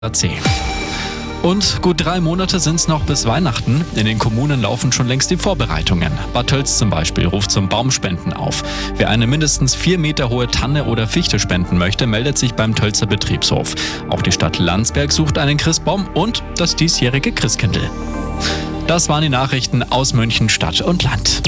C. Und gut 3 Monate sind es noch bis Weihnachten. In den Kommunen laufen schon längst die Vorbereitungen. Bad Tölz zum Beispiel ruft zum Baumspenden auf. Wer eine mindestens 4 Meter hohe Tanne oder Fichte spenden möchte, meldet sich beim Tölzer Betriebshof. Auch die Stadt Landsberg sucht einen Christbaum und das diesjährige Christkindl. Das waren die Nachrichten aus München, Stadt und Land.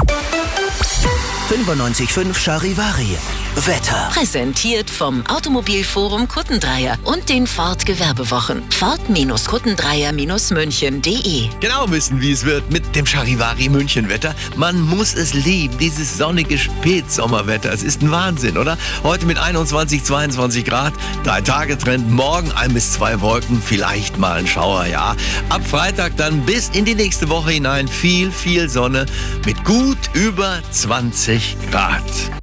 95.5 Charivari. Wetter. Präsentiert vom Automobilforum Kuttendreier und den Ford Gewerbewochen. Ford-Kuttendreier-München.de. Genau wissen, wie es wird mit dem Charivari München Wetter. Man muss es lieben, dieses sonnige Spätsommerwetter. Es ist ein Wahnsinn, oder? Heute mit 21, 22 Grad, 3 Tage Trend, morgen 1 bis 2 Wolken, vielleicht mal ein Schauer, ja. Ab Freitag dann bis in die nächste Woche hinein viel Sonne mit gut über 20 Grad.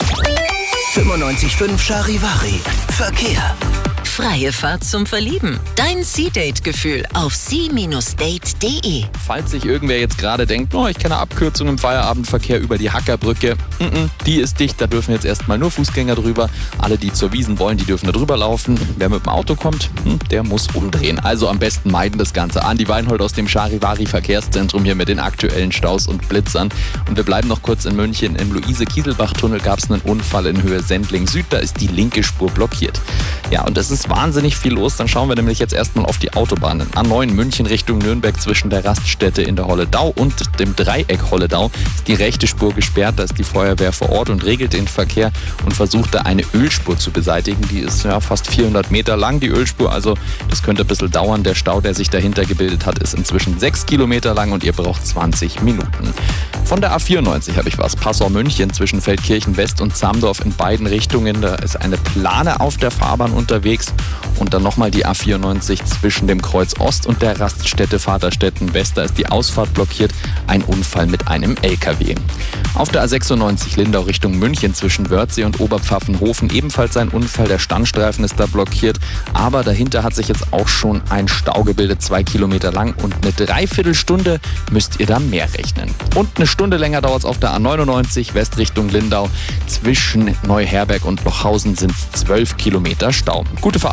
95.5 Charivari. Verkehr. Freie Fahrt zum Verlieben. Dein Sea-Date-Gefühl auf sea-date.de. Falls sich irgendwer jetzt gerade denkt, ich kenne eine Abkürzung im Feierabendverkehr über die Hackerbrücke. Die ist dicht, da dürfen jetzt erstmal nur Fußgänger drüber. Alle, die zur Wiesn wollen, die dürfen da drüber laufen. Wer mit dem Auto kommt, der muss umdrehen. Also am besten meiden das Ganze. Andi Weinhold aus dem Charivari Verkehrszentrum hier mit den aktuellen Staus und Blitzern. Und wir bleiben noch kurz in München. Im Luise-Kieselbach-Tunnel gab es einen Unfall in Höhe Sendling Süd. Da ist die linke Spur blockiert. Ja, und es ist wahnsinnig viel los. Dann schauen wir nämlich jetzt erstmal auf die Autobahnen. A9 München Richtung Nürnberg zwischen der Raststätte in der Holledau und dem Dreieck Holledau ist die rechte Spur gesperrt. Da ist die Feuerwehr vor Ort und regelt den Verkehr und versucht da eine Ölspur zu beseitigen. Die ist fast 400 Meter lang, die Ölspur. Also das könnte ein bisschen dauern. Der Stau, der sich dahinter gebildet hat, ist inzwischen 6 Kilometer lang und ihr braucht 20 Minuten. Von der A94 habe ich was. Passau-München zwischen Feldkirchen West und Zamdorf in beiden Richtungen. Da ist eine Plane auf der Fahrbahn unterwegs. Und dann nochmal die A94 zwischen dem Kreuz Ost und der Raststätte Vaterstetten West. Da ist die Ausfahrt blockiert. Ein Unfall mit einem LKW. Auf der A96 Lindau Richtung München zwischen Wörthsee und Oberpfaffenhofen ebenfalls ein Unfall. Der Standstreifen ist da blockiert. Aber dahinter hat sich jetzt auch schon ein Stau gebildet, 2 Kilometer lang. Und eine Dreiviertelstunde müsst ihr da mehr rechnen. Und eine Stunde länger dauert es auf der A99 West Richtung Lindau. Zwischen Neuherberg und Lochhausen sind es 12 Kilometer Stau. Gute Fahrt.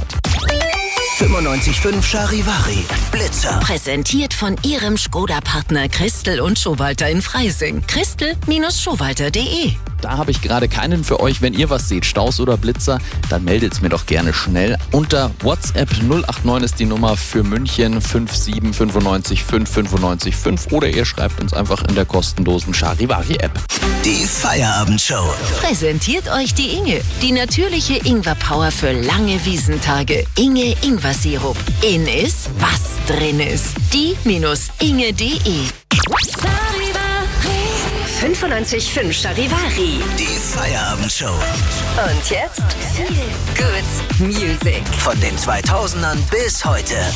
95.5 Charivari. Blitzer. Präsentiert von ihrem Skoda-Partner Christel und Schowalter in Freising. Christel-Schowalter.de. Da habe ich gerade keinen für euch. Wenn ihr was seht, Staus oder Blitzer, dann meldet es mir doch gerne schnell. Unter WhatsApp 089 ist die Nummer für München 57 95 5 95 5 oder ihr schreibt uns einfach in der kostenlosen Charivari-App. Die Feierabendshow. Präsentiert euch die Inge. Die natürliche Ingwer-Power für lange Wiesentage. Inge Ingwer-Sirup. In ist, was drin ist. Die-inge.de. 95.5 Charivari. Die Feierabendshow. Und jetzt Good Music. Von den 2000ern bis heute.